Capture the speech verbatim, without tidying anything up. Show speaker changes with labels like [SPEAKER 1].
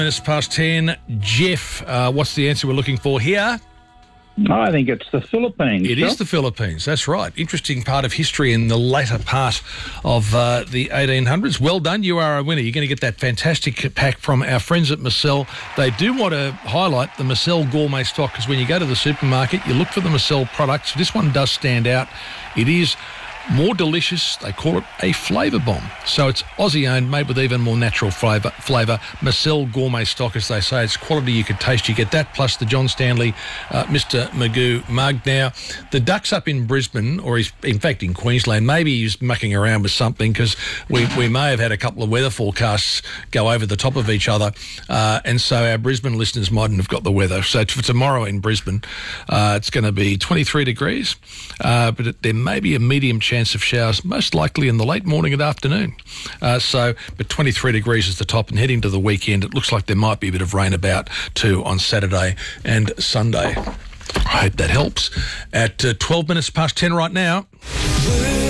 [SPEAKER 1] Minutes past ten. Jeff, uh, what's the answer we're looking for here?
[SPEAKER 2] I think it's the Philippines.
[SPEAKER 1] It is the Philippines, that's right. Interesting part of history in the later part of uh, the eighteen hundreds. Well done, you are a winner. You're going to get that fantastic pack from our friends at Marcel. They do want to highlight the Marcel gourmet stock because when you go to the supermarket, you look for the Marcel products. This one does stand out. It is more delicious. They call it a flavour bomb. So it's Aussie-owned, made with even more natural flavour. Flavour. Marcel gourmet stock, as they say. It's quality you could taste. You get that plus the John Stanley uh, Mister Magoo mug. Now, the Ducks up in Brisbane, or he's in fact in Queensland, maybe he's mucking around with something because we, we may have had a couple of weather forecasts go over the top of each other. Uh, and so our Brisbane listeners mightn't have got the weather. So for tomorrow in Brisbane, uh, it's going to be twenty-three degrees, uh, but it, there may be a medium chance of showers, most likely in the late morning and afternoon. Uh, so, but twenty-three degrees is the top, and heading to the weekend, it looks like there might be a bit of rain about too on Saturday and Sunday. I hope that helps. At uh, twelve minutes past ten right now.